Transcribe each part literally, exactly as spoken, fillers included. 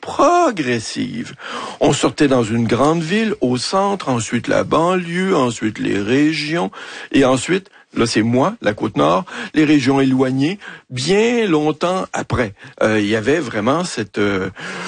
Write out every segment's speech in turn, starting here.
progressive. On sortait dans une grande ville, au centre, ensuite la banlieue, ensuite les régions, et ensuite, là c'est moi, la Côte-Nord, les régions éloignées, bien longtemps après. Euh, il y avait vraiment cette euh,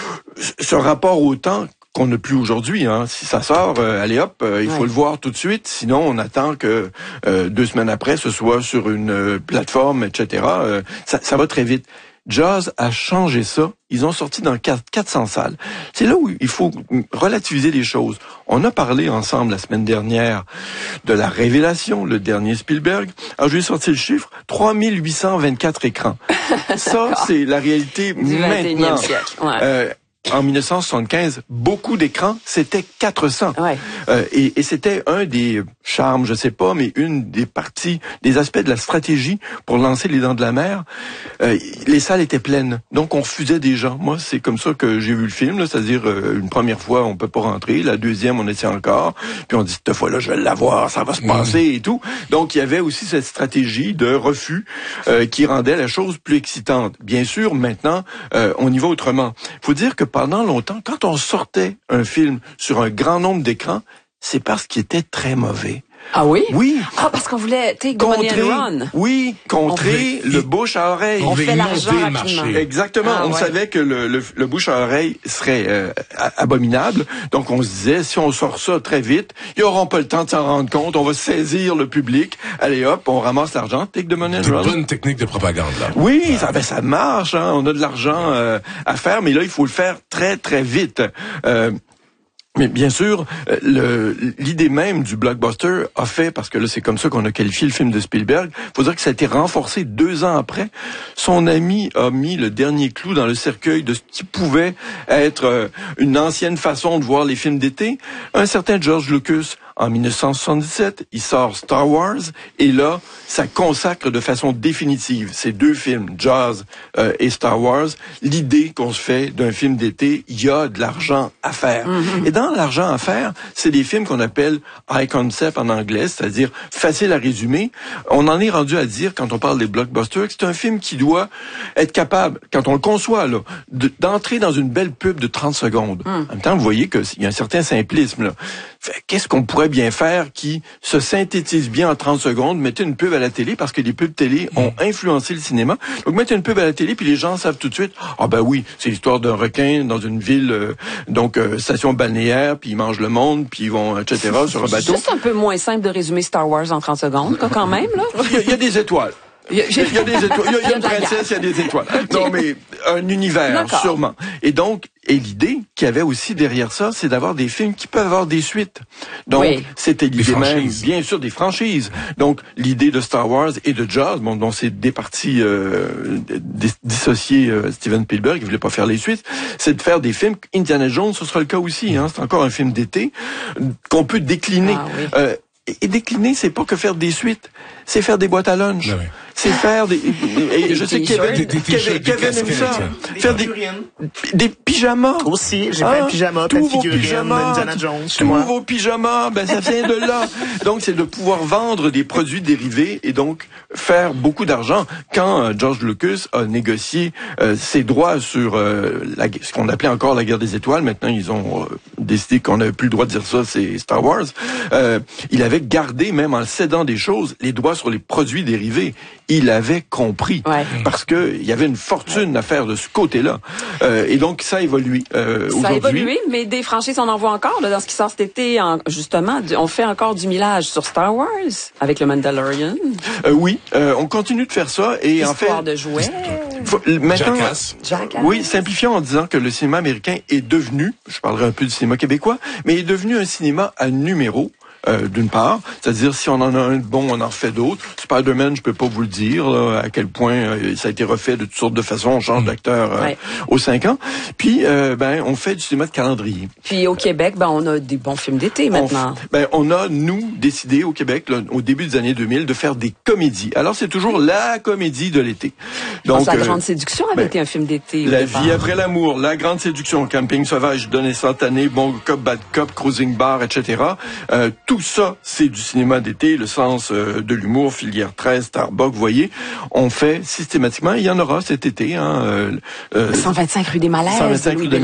ce rapport au temps qu'on n'a plus aujourd'hui. Hein. Si ça sort, euh, allez hop, euh, il faut ouais. le voir tout de suite. Sinon, on attend que euh, deux semaines après, ce soit sur une euh, plateforme, et cetera. Euh, ça, ça va très vite. Jaws a changé ça. Ils ont sorti dans quatre cents salles. C'est là où il faut relativiser les choses. On a parlé ensemble la semaine dernière de La Révélation, le dernier Spielberg. Alors, je vais sortir le chiffre. trois mille huit cent vingt-quatre écrans. Ça, c'est la réalité du maintenant. siècle. Ouais. Euh, En dix-neuf cent soixante-quinze, beaucoup d'écrans, c'était quatre cents. Ouais. Euh, et, et c'était un des charmes, je sais pas, mais une des parties, des aspects de la stratégie pour lancer Les Dents de la Mer. Euh, les salles étaient pleines, donc on refusait des gens. Moi, c'est comme ça que j'ai vu le film, là, c'est-à-dire euh, une première fois, on peut pas rentrer, la deuxième, on était encore, puis on dit cette fois-là, je vais l'avoir, ça va se passer mmh. et tout. Donc il y avait aussi cette stratégie de refus euh, qui rendait la chose plus excitante. Bien sûr, maintenant, euh, on y va autrement. Faut dire que pendant longtemps, quand on sortait un film sur un grand nombre d'écrans, c'est parce qu'il était très mauvais. Ah oui? Oui. Ah, parce qu'on voulait take the money and run. Oui, contrer le bouche à oreille. On fait l'argent rapidement. Exactement. Ah, on ouais. savait que le, le, le bouche à oreille serait euh, abominable. Donc, on se disait, si on sort ça très vite, ils n'auront pas le temps de s'en rendre compte. On va saisir le public. Allez hop, on ramasse l'argent. Take the money and run. C'est une bonne technique de propagande, là. Oui, ouais. ça, ben, ça marche. Hein. On a de l'argent euh, à faire, mais là, il faut le faire très, très vite. Euh, Mais bien sûr, le, l'idée même du blockbuster a fait, parce que là c'est comme ça qu'on a qualifié le film de Spielberg, faut dire que ça a été renforcé deux ans après. Son ami a mis le dernier clou dans le cercueil de ce qui pouvait être une ancienne façon de voir les films d'été. Un certain George Lucas, en dix-neuf cent soixante-dix-sept, il sort Star Wars, et là, ça consacre de façon définitive ces deux films, Jaws euh, et Star Wars, l'idée qu'on se fait d'un film d'été, il y a de l'argent à faire. Mm-hmm. Et dans l'argent à faire, c'est des films qu'on appelle high concept en anglais, c'est-à-dire facile à résumer. On en est rendu à dire, quand on parle des blockbusters, que c'est un film qui doit être capable, quand on le conçoit, là, de, d'entrer dans une belle pub de trente secondes. Mm. En même temps, vous voyez qu'il y a un certain simplisme, là. Fait, qu'est-ce qu'on pourrait bien faire qui se synthétise bien en trente secondes? Mettez une pub à la télé, parce que les pubs télé ont influencé le cinéma. Donc, mettez une pub à la télé, puis les gens savent tout de suite, ah ben oui, c'est l'histoire d'un requin dans une ville, euh, donc euh, station balnéaire, puis ils mangent le monde, puis ils vont, et cetera, sur un bateau. C'est juste un peu moins simple de résumer Star Wars en trente secondes, quoi, quand même, là. Il y a, il y a des étoiles. Il y a, il y a des étoiles. Il y a, il y a une princesse, il y a des étoiles. Okay. Non, mais un univers, D'accord. sûrement. Et donc, et l'idée qu'il y avait aussi derrière ça, c'est d'avoir des films qui peuvent avoir des suites. Donc, oui. c'était l'idée même, bien sûr, des franchises. Donc, l'idée de Star Wars et de Jaws, bon, dont c'est des parties euh, dissociées, euh, Steven Spielberg, il voulait pas faire les suites, c'est de faire des films. Indiana Jones, ce sera le cas aussi. Hein, c'est encore un film d'été qu'on peut décliner. Ah, oui. euh, Et décliner, c'est pas que faire des suites, c'est faire des boîtes à lunch. Oui. C'est faire des... Et je sais que Kevin, Kevin, Kevin aime ça. Faire des, des pyjamas. Aussi, j'ai ah, fait un pyjama, tous vos figurines, pyjamas, Indiana Jones. Tous moi. vos pyjamas, ben ça vient de là. Donc, c'est de pouvoir vendre des produits dérivés et donc faire beaucoup d'argent. Quand euh, George Lucas a négocié euh, ses droits sur euh, la, ce qu'on appelait encore la guerre des étoiles, maintenant ils ont euh, décidé qu'on n'avait plus le droit de dire ça, c'est Star Wars, euh, il avait gardé, même en cédant des choses, les droits sur les produits dérivés. Il avait compris, ouais. parce que il y avait une fortune ouais. à faire de ce côté-là. Euh, et donc, ça a évolué euh, aujourd'hui. Ça a évolué, mais des franchises, on en voit encore. Là, dans ce qui sort cet été, en, justement, on fait encore du millage sur Star Wars, avec le Mandalorian. Euh, oui, euh, on continue de faire ça. Et Histoire en fait, de jouets. Faut, maintenant, Jackass. Jackass. Oui, simplifions en disant que le cinéma américain est devenu, je parlerai un peu du cinéma québécois, mais est devenu un cinéma à numéro. Euh, d'une part, c'est-à-dire si on en a un bon, on en refait d'autres. Spider-Man, je peux pas vous le dire là, à quel point euh, ça a été refait de toutes sortes de façons. On change d'acteur euh, ouais. aux cinq ans. Puis, euh, ben, on fait du cinéma de calendrier. Puis au Québec, ben, on a des bons films d'été maintenant. On, ben, on a nous décidé au Québec, là, au début des années deux mille, de faire des comédies. Alors c'est toujours la comédie de l'été. Donc, La Grande Séduction avait ben, été un film d'été. La Vie après l'amour, La Grande Séduction, Camping sauvage, Donne instantané, Bon cop, bad cop, Cruising bar, et cetera. Euh, tout ça, c'est du cinéma d'été, le sens euh, de l'humour, Filière treize, Starbucks, vous voyez, on fait systématiquement, il y en aura cet été. Hein, euh, euh, cent vingt-cinq rue des Malaises. cent vingt-cinq rue des